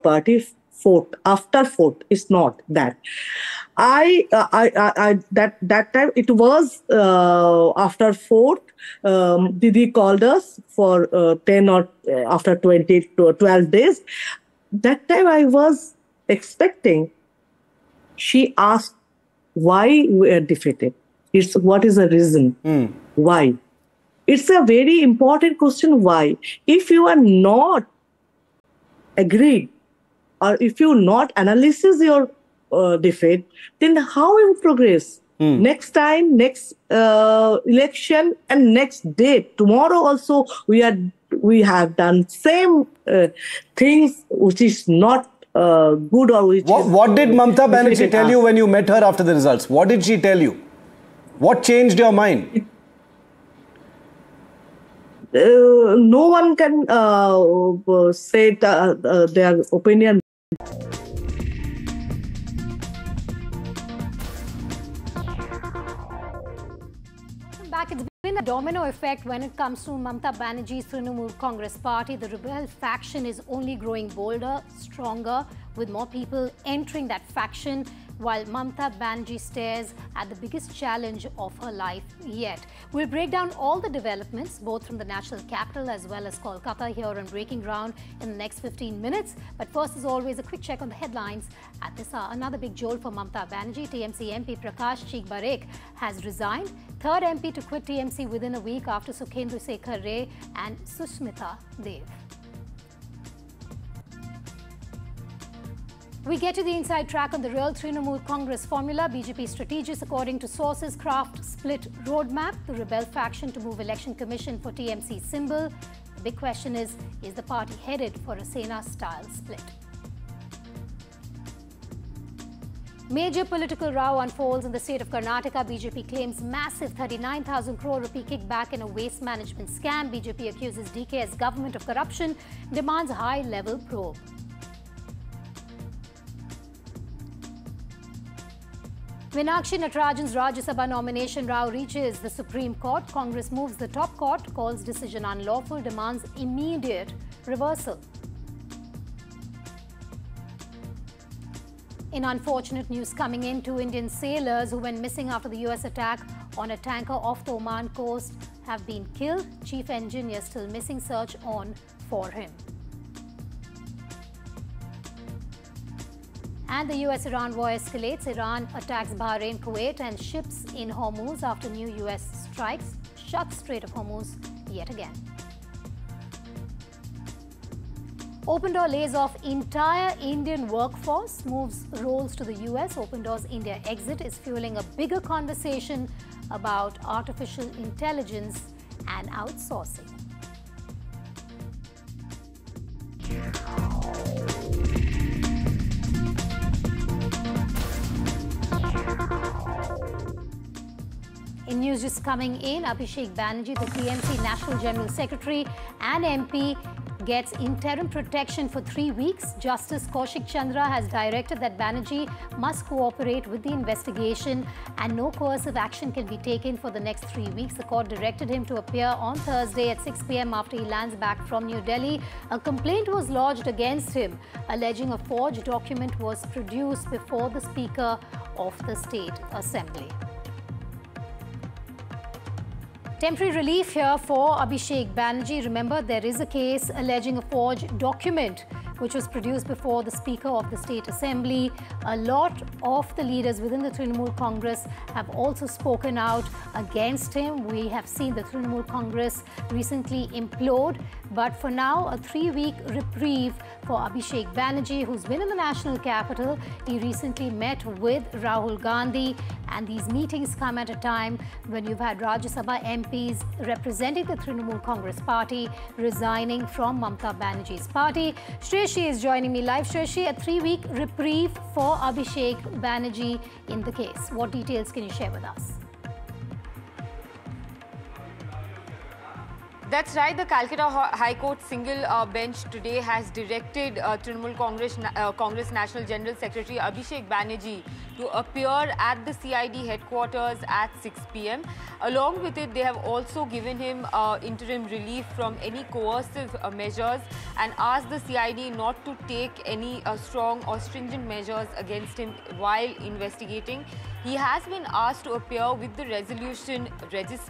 party fought after fought. It's not that. That time it was after fought. Didi called us for 10 or after 20 to 12 days. That time I was expecting. She asked why we are defeated. It's what is the reason? Why? It's a very important question. Why? If you are not agreed, or if you not analysis your defeat, then how you progress? Next time, next election, and next day, tomorrow also we have done same things which is not good or which. What did Mamata Banerjee tell you when you met her after the results? What did she tell you? What changed your mind? No one can say their opinion. Back. It's been a domino effect when it comes to Mamata Banerjee's Trinamool Congress party. The rebel faction is only growing bolder, stronger, with more people entering that faction, while Mamata Banerjee stares at the biggest challenge of her life yet. We'll break down all the developments, both from the national capital as well as Kolkata, here on Breaking Ground in the next 15 minutes. But first, as always, a quick check on the headlines at this hour. Another big jolt for Mamata Banerjee. TMC MP Prakash Chigbarek has resigned. Third MP to quit TMC within a week after Sukhendru Sekhar Ray and Sushmita Dev. We get to the inside track on the real Trinamool Congress formula. BJP strategists, according to sources, craft split roadmap. The rebel faction to move election commission for TMC symbol. The big question is the party headed for a Sena-style split? Major political row unfolds in the state of Karnataka. BJP claims massive 39,000 crore rupee kickback in a waste management scam. BJP accuses DK's government of corruption, demands high-level probe. Meenakshi Natarajan's Rajya Sabha nomination row reaches the Supreme Court. Congress moves the top court, calls decision unlawful, demands immediate reversal. In unfortunate news coming in, 2 Indian sailors who went missing after the US attack on a tanker off the Oman coast have been killed. Chief engineer still missing, search on for him. And the US-Iran war escalates. Iran attacks Bahrain, Kuwait and ships in Hormuz after new US strikes shut Strait of Hormuz yet again. Open Door lays off entire Indian workforce, moves roles to the US. Open Door's India exit is fueling a bigger conversation about artificial intelligence and outsourcing. In news just coming in, Abhishek Banerjee, the TMC National General Secretary and MP, gets interim protection for 3 weeks. Justice Kaushik Chandra has directed that Banerjee must cooperate with the investigation and no coercive action can be taken for the next 3 weeks. The court directed him to appear on Thursday at 6 p.m. after he lands back from New Delhi. A complaint was lodged against him, alleging a forged document was produced before the Speaker of the State Assembly. Temporary relief here for Abhishek Banerjee. Remember, there is a case alleging a forged document which was produced before the Speaker of the State Assembly. A lot of the leaders within the Trinamool Congress have also spoken out against him. We have seen the Trinamool Congress recently implode. But for now, a 3-week reprieve for Abhishek Banerjee, who's been in the national capital. He recently met with Rahul Gandhi, and these meetings come at a time when you've had Rajya Sabha MPs representing the Trinamool Congress party resigning from Mamata Banerjee's party. Shreshi is joining me live. Shreshi, a 3-week reprieve for Abhishek Banerjee in the case. What details can you share with us? That's right. The Calcutta High Court single bench today has directed Trinamool Congress National General Secretary Abhishek Banerjee to appear at the CID headquarters at 6 p.m. Along with it, they have also given him interim relief from any coercive measures and asked the CID not to take any strong or stringent measures against him while investigating. He has been asked to appear with the resolution registered